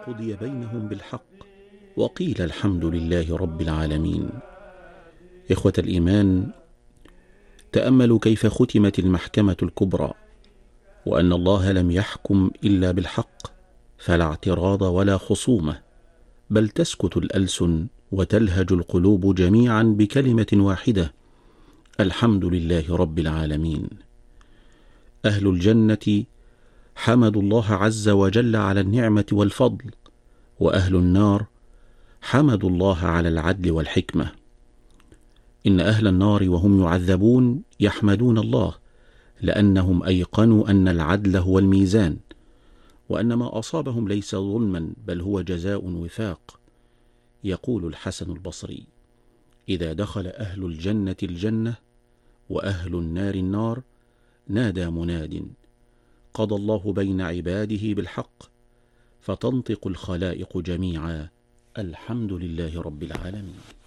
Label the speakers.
Speaker 1: وقضي بينهم بالحق وقيل الحمد لله رب العالمين. إخوة الإيمان، تأملوا كيف ختمت المحكمة الكبرى، وأن الله لم يحكم إلا بالحق، فلا اعتراض ولا خصومة، بل تسكت الألسن وتلهج القلوب جميعا بكلمة واحدة: الحمد لله رب العالمين. أهل الجنة حمدوا الله عز وجل على النعمة والفضل، وأهل النار حمدوا الله على العدل والحكمة. إن أهل النار وهم يعذبون يحمدون الله، لأنهم أيقنوا أن العدل هو الميزان، وأن ما أصابهم ليس ظلما بل هو جزاء وفاق. يقول الحسن البصري: إذا دخل أهل الجنة الجنة وأهل النار النار، نادى مناد: قضى الله بين عباده بالحق، فتنطق الخلائق جميعا: الحمد لله رب العالمين.